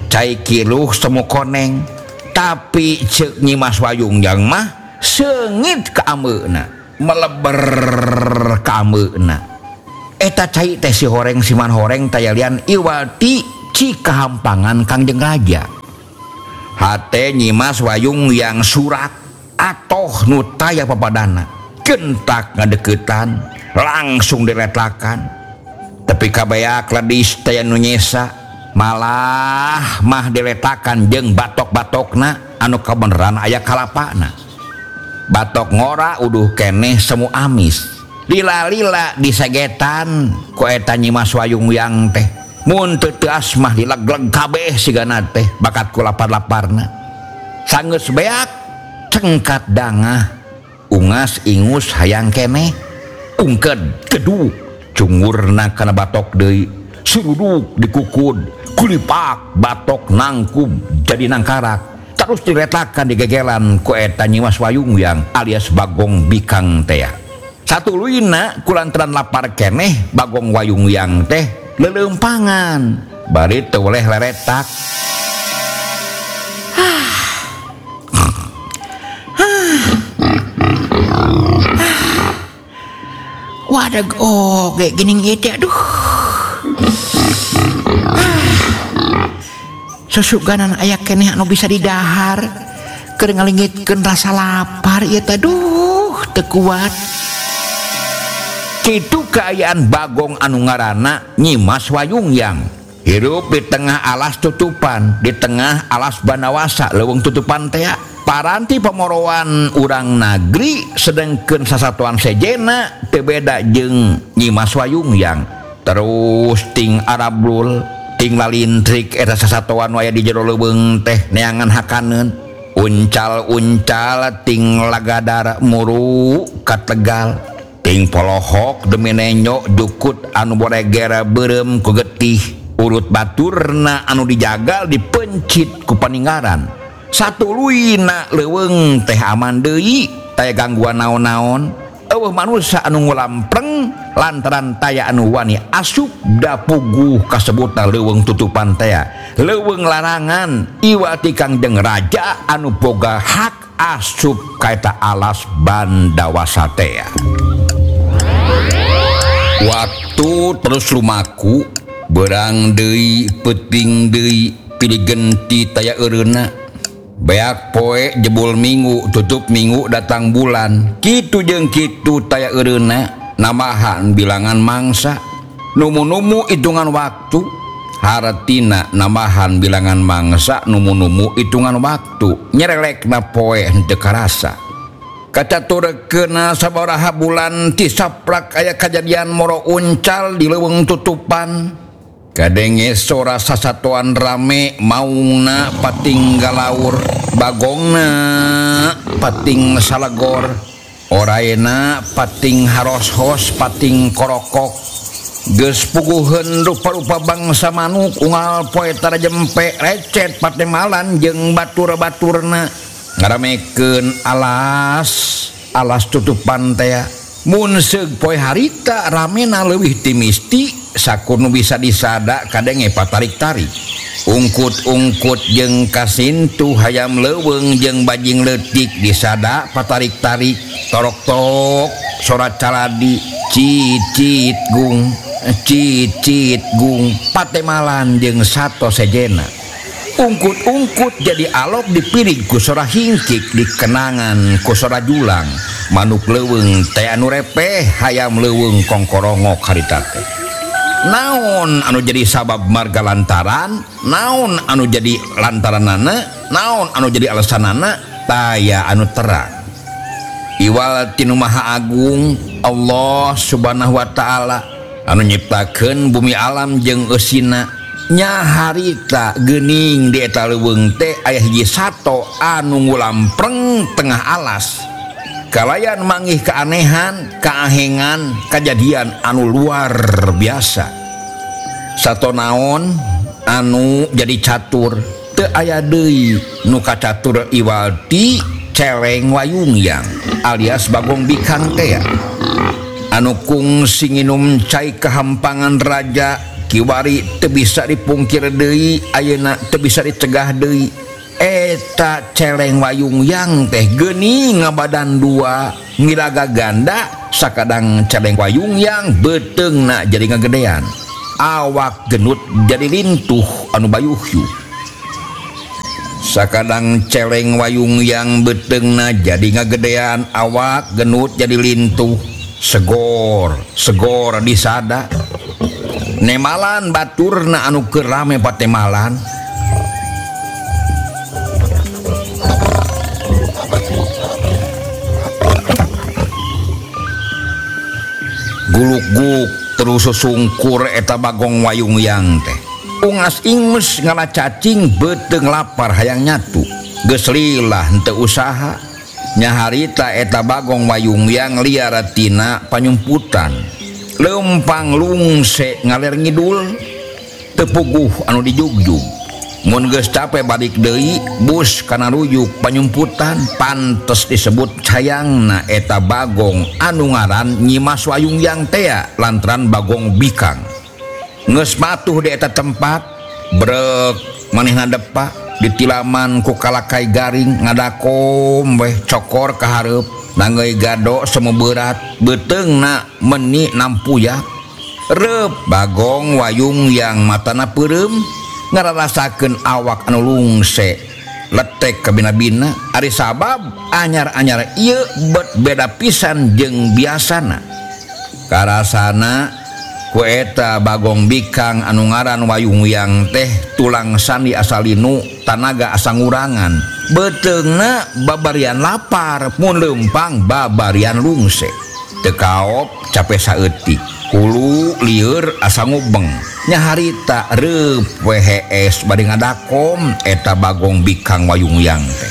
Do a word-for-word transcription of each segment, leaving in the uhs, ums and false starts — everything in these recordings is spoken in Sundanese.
cai kiluh semu koneng tapi cek Nyimas Wayungjang mah seungit ka ameuna meleber ka ameuna eta cai teh si horeng siman horeng tayalian iwati ci kahampangan Kangjeng Raja hate Nyimas Wayungjang surak atoh nu taya papadana gentak ngadeukeutan langsung diretlakan tapi kabeak ladis taya nu nyesa malah mah diletakan jeung batok-batokna anu kabeneran aya kalapana batok ngora uduh keneh semu amis lila-lila disegetan ku eta Nyimas Wayungjang teh mun teu teas mah dilegleg kabeh sigana teh bakat ku lapar-laparna sanggeus beak cengkat dangah ungas ingus hayang keneh ungked kedu cungurna kana batok deui suruduk dikukud kulipak batok nangkub jadi nangkarak terus diretakan digegelan ku eta Nyimas Wayungjang alias Bagong Bikang teh satu luina kulantaran lapar keneh Bagong Wayungjang teh lelempangan bari teu boleh leretak wadah oge geuning ieu teh aduh susuganan aya keneh anu bisa didahar keur ngalingitkeun rasa lapar ieu teh duh teu kuat kitu kaayaan Bagong anu ngaranna Nyimas Wayungjang hirup di tengah alas tutupan di tengah alas Banawasa leuweung tutupan teh paranti pamorowan urang nagri sedengkeun sasatuan sejena teu beda jeung Nyimas Wayungjang terus ting arabrul ting lalintrik eta sasatuan waya di jero leuweung teh neangan hakaneun uncal-uncal ting lagadar muru ka Tegal ting polohok demi nenyok dukut anu boreger beureum ku getih urut baturna anu dijagal dipencit ku paninggaran satu luina leuweung teh aman deui taya gangguan naon-naon eueuh manusia anu ngulampreng lantaran taya anu wani asup da puguh kasebutna leuweung tutupan teh leuweung larangan iwati Kangjeng Raja anu boga hak asup ka eta alas Bandawasa teh waktu terus lumaku berang deui peuting deui pilih genti taya eureuna beak poe jebul minggu tutup minggu datang bulan kitu jeung kitu taya eureuna namahan bilangan mangsa numu-numu hitungan waktu hartina namahan bilangan mangsa numu-numu hitungan waktu nyerelekna poe henteu karasa kacaturkeun sabaraha bulan ti saprak aya kajadian moro uncal di leuweung tutupan kadenge sora sasatuan rame maungna pating galaur bagongna pating salagor oraena pating haros-hos pating korokok geus puguheun rupa-rupa bangsa manuk unggal poe tara jempe recet patemalan jeung batur-baturna ngaramekeun alas alas tutupan teh mun seug poe harita ramena leuwih ti misti sakurnu bisa disada kadenge patarik-tarik ungkut-ungkut jeung kasintu hayam leuweung jeung bajing leutik disada patarik-tarik torok-torok sorat caladi cicit gung cicit gung patemalan jeung sato sejena ungkut-ungkut jadi alok dipiring ku sora hingkik dikenangan ku sora julang manuk leuweung teh anu repeh hayam leuweung kongkorongok harita teh naon anu jadi sabab marga lantaran naon anu jadi lantaranana naon anu jadi alasanana taya anu terang iwal tinu maha agung Allah subhanahu wa ta'ala anu nyiptakeun bumi alam jeung eusina nya harita geuning di eta leuweung teh aya hiji sato anu ngulampreng tengah alas kalayan manggih keanehan keahengan kejadian anu luar biasa sato naon anu jadi catur teu aya deui nu kacatur iwalti Celeng Wayungjang alias Bagong Bikang teh anu kungsi nginum cai kehampangan raja kiwari teu bisa dipungkir deui ayeuna teu bisa dicegah deui eta celeng wayung yang teh geuning ngabadan dua ngiraga ganda sakadang celeng wayung yang beteungna jadi ngagedean awak genut jadi lintuh anu bayuhyu sakadang celeng wayung yang beteungna jadi ngagedean awak genut jadi lintuh segor segor disada nemalan baturna anu keur rame patemalan guluk-guluk terus sungkur eta bagong wayung yang teh ungas ingus ngala cacing beteung lapar hayang nyatu geus lilah henteu usaha nyaharita eta bagong wayung yang liar tina panyumputan lempang lungse ngaler ngidul tepuguh anu dijugjug mun geus capek balik deui bus kana ruyuk panyumputan pantes disebut cayangna eta bagong anu ngaran Nyimas Wayung yang tea lantaran bagong bikang geus matuh di eta tempat brek manehna depa ditilaman ku kalakai garing ngadakom weh cokor ka hareup nangeuy gado semu berat beteungna meni nampuyak reup bagong wayung yang matana peureum ngararasakeun awak anu lungse letek ka bina-bina ari sabab anyar-anyar ieu bet beda pisan jeung biasana karasana ku eta bagong bikang anu ngaran wayung yang teh tulang sandi asalinu tanaga asa ngurangan beteungna babarian lapar mun leumpang babarian lungse teu kaop capek saeutik hulu lieur asa ngubeng nyaharita reup we hees bade ngadakom eta bagong bikang wayung yang teh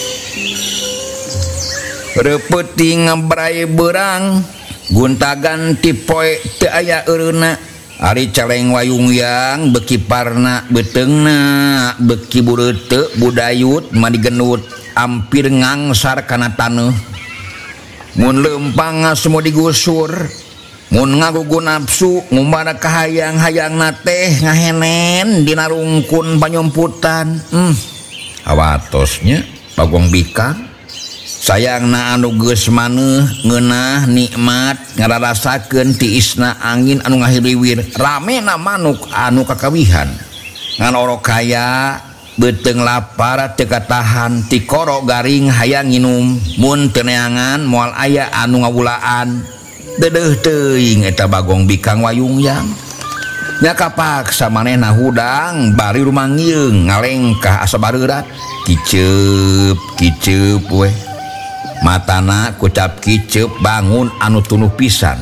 repeuting ngabrai beurang gunta-ganti poe teu aya eureuna ari celeng wayung yang beki parna beteungna beki bureuteu budayut mah digenut ampir ngangsar kana taneuh mun leumpang semua digusur mun ngagugu nafsu ngumbara kahayang-hayangna teh ngahenen dina rungkun panyumputan hmm. awatosnya bagong bikang sayangna anu geus maneuh ngeunah nikmat ngararasakeun tiisna angin anu ngahiliwir ramena manuk anu kakawihan ngan oro kaya beteung lapar teu katahan ti koro garing hayang nginum mun teu neangan moal aya anu ngawulaan dedeuh teuing eta bagong bikang wayung yang nya kapaksa manehna hudang bari rumangieung ngalengkah asa bareurat kiceup kiceup we matana kucap kiceup bangun anu tunuh pisan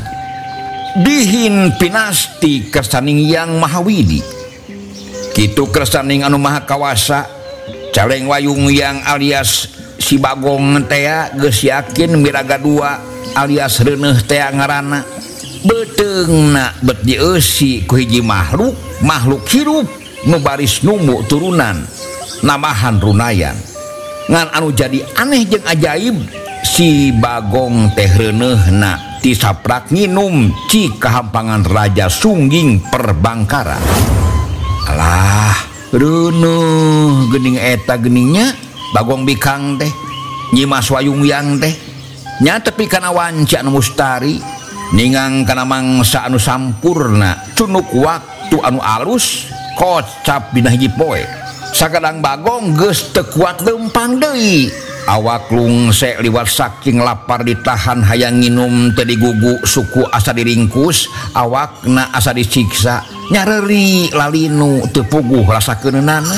dihin pinasti kersaning yang mahawidi kitu kersaning anu maha kawasa caleng wayung yang alias si bagong tea geus yakin miraga dua alias reuneuh tea ngaranna beteungna bet dieusi ku hiji makhluk makhluk hirup nu baris numu turunan namahan runayan ngan anu jadi aneh jeung ajaib si bagong teh reuneuhna ti saprak nginum ci kahampangan Raja Sungging Perbangkara alah reuneuh geuning eta geuningnya bagong bikang teh Nyimas Wayung yang teh nya tepi kana wanci anu mustari ningang kana mangsa anu sampurna cunuk waktu anu alus kocap dina hiji poe sakadang bagong geus teu kuat leumpang deui awak lungse liwat saking lapar ditahan hayang nginum teu digugu suku asa diringkus awakna asa disiksa nyareri lalinu teu puguh rasa keuneunana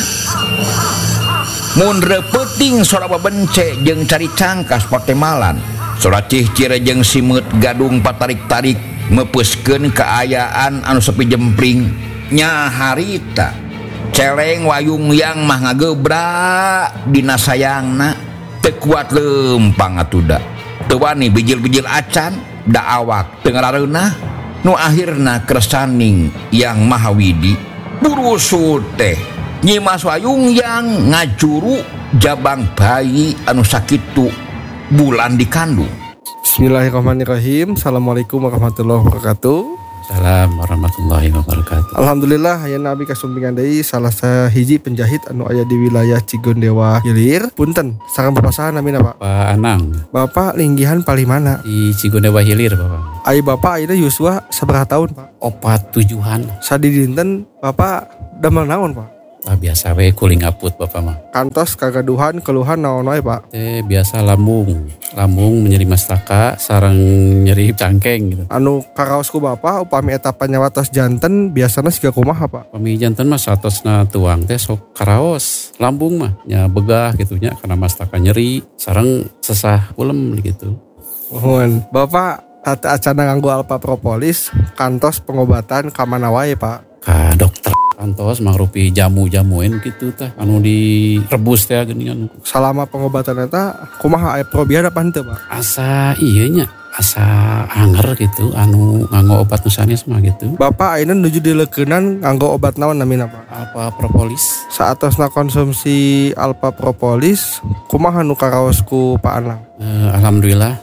mun repeuting sora babence jeung cari cangkas patemalan sora cih-cire jeung simeut gadung patarik-tarik mepeuskeun kaayaan anu sepi jempring nya harita celeng wayung yang mah ngagebrak dina sayangna teu kuat leumpang atuda teu wani bijil-bijil acan da awak teu ngarareunah nu akhirna kersaning yang mahawidi burusu teh Nyimas Wayung yang ngajuru jabang bayi anu sakitu bulan dikandung. Bismillahirrahmanirrahim. Assalamualaikum warahmatullahi wabarakatuh. Waalaikumsalam warahmatullahi wabarakatuh. Alhamdulillah ayeuna abi kasumpingan deui salah sahiji penjahit anu aya di wilayah Cigondewa Hilir. Punten, sareng Bapak saha namina Pak? Pak Anang Bapak linggihan palimana? di Cigondewa Hilir Bapak. Ai Bapak ayeuna yuswa sabaraha tahun Pak? Opat tujuhan. Sadi dinten Bapak damel naon Pak? Ah, biasa we kuling aput Bapak mah. Kantos kagaduhan keluhan naon wae Pak? Teh biasa lambung. Lambung menyeri mastaka sareng nyeri cangkeng gitu. Anu karaosku Bapak upami eta panyawatos janten biasana siga kumaha Pak? Pami janten mah satosna tuang teh sok karaos. Lambung mah nya begah gitu nya karena mastaka nyeri sareng sesah ulem gitu. Mohon Bapak tata acana nganggo alpa propolis kantos pengobatan ka mana wae Pak? Ka dokter kantos mangrupi jamu-jamuin gitu teh anu direbus teh geuningan. Selama pengobatan eta kumaha aya probia apa henteu Pak? Asa ieu nya asa anger gitu anu nganggo obat nu sanes mah gitu. Bapak ayeuna nuju dileukeunnan nganggo obat naon namina Pak? Apa propolis? Saatosna konsumsi alpa propolis kumaha nu karaosku Pak Anang? Eh, alhamdulillah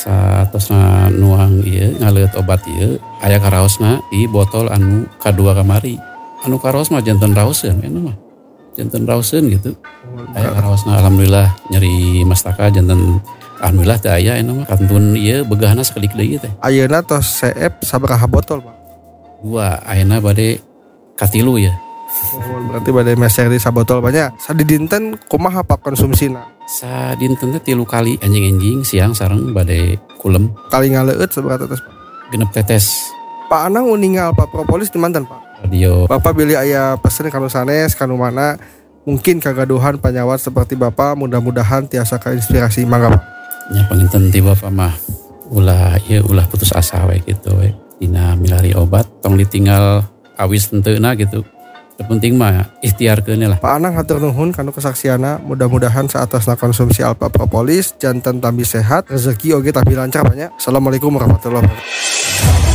satosna nuang ieu ngaleut obat ieu aya karaosna di botol anu kadua kamari. Anu karaos mah janten raoseun eta mah. Janten raoseun gitu. Aya karaosna alhamdulillah nyeri mastaka janten alhamdulillah teh aya eta mah kantun ieu begahna sakeudik deui teh. Ayeuna tos C F sabaraha botol Pak? Dua ayeuna bade katilu ya. Oh, berarti bade meser di sabotol banyak. Sadi dinten kumaha Pak konsumsina? Sadinten teh tilu kali anjing-anjing siang sareng bade kulem. Kali ngaleueut sabaraha tetes Pak? Genep tetes. Pak Anang uningal alpa propolis di manten Pak? Radio. Bapak pilih aya pesen kanu sanes kanu mana mungkin kagaduhan panyawat seperti Bapak mudah-mudahan tiasa kainspirasi mangga Pak. Nya panginten ti Bapak mah ulah ieu ulah putus asa we gitu we. Dina milari obat tong ditinggal awis tenteuna gitu. Terpenting mah ikhtiarkeun lah. Pak Anang hatur nuhun kanu kesaksiana mudah-mudahan saatosna konsumsi alpa propolis janten tambi sehat rezeki oge tambi lancar banyak. Assalamualaikum warahmatullahi wabarakatuh.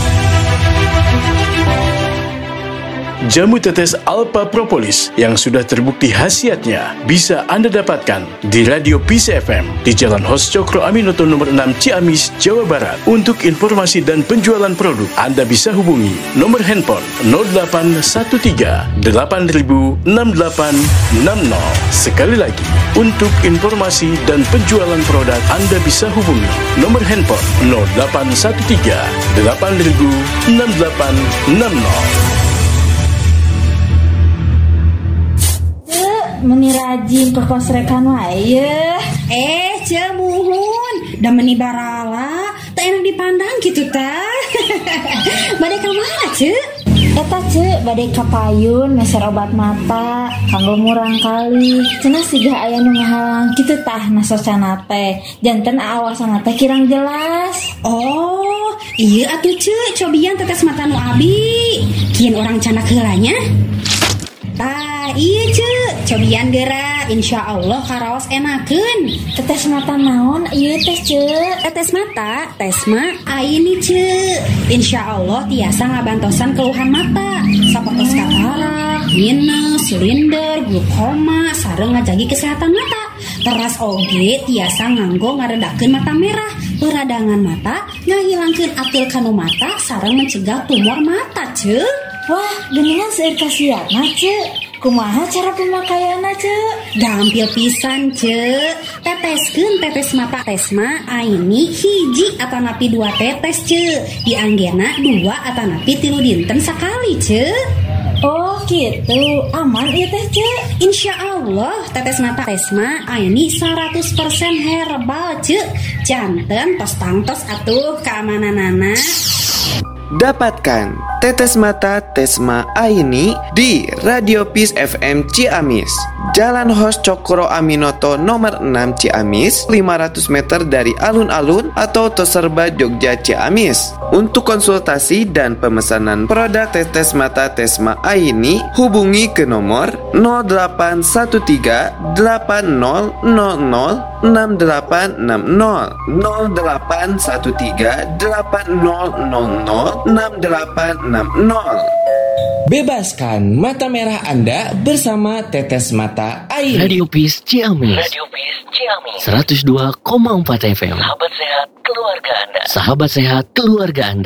Jamu tetes Alpa Propolis yang sudah terbukti khasiatnya bisa Anda dapatkan di Radio Peace F M di Jalan Hos Cokro Aminoto nomor enam Ciamis, Jawa Barat. Untuk informasi dan penjualan produk, Anda bisa hubungi nomor handphone nol delapan satu tiga delapan nol enam delapan enam nol. Sekali lagi, untuk informasi dan penjualan produk, Anda bisa hubungi nomor handphone nol delapan satu tiga delapan nol enam delapan enam nol. Meni rajin ke kosrekan wae. Eh, cemuhun, da meni barala, teu enak dipandang gitu tah. Bade ka mana, Ce? Eta Ce, bade ka payun meser obat mata, kanggo murang kali. Cenah siga aya nu ngahalang kitu tah nasocana teh. Janten awasana teh kirang jelas. Oh, iya atuh Ce, cobian tetes mata nu abi. Kieu orang canak heulanya. Ah, iya Ce, cobian geura, insya Allah karaos enakeun. Tetes mata naon ieu teh Ce? Tetes mata, tes mah aini Ce. Insya Allah tiasa ngabantosan keluhan mata, sapotos katarak, minus, silinder, glaukoma, sareng ngajagi kesehatan mata. Teras oge tiasa nganggo ngaredakeun mata merah, peradangan mata, ngahilangkeun atil kanu mata, sareng mencegah tumor mata Ce. Wah, geningan seueur kasiatna Ce. Kumaha cara pemakaianna Ce? Gampil pisan Ce. Teteskeun tetes mata tesma aini hiji atanapi dua tetes Ce. Dianggena dua atanapi tilu dinten sakali Ce. Oh gitu, aman ieu teh Ce. Insya Allah tetes mata tesma aini seratus persen herbal Ce. Janten tos tangtos atuh keamananana. Dapatkan tetes mata Tesma Aini di Radio Peace F M Ciamis, Jalan Hos Cokro Aminoto nomor enam Ciamis, lima ratus meter dari alun-alun atau Toserba Jogja Ciamis. Untuk konsultasi dan pemesanan produk tetes mata Tesma Aini, hubungi ke nomor nol delapan satu tiga delapan nol nol nol enam delapan enam nol nol delapan satu tiga delapan nol nol nol enam delapan enam nol. Bebaskan mata merah Anda bersama Tetes Mata Aini. Radio Peace Ciamis. Radio Peace Ciamis. seratus dua koma empat F M. Sahabat sehat keluarga Anda. Sahabat sehat keluarga Anda.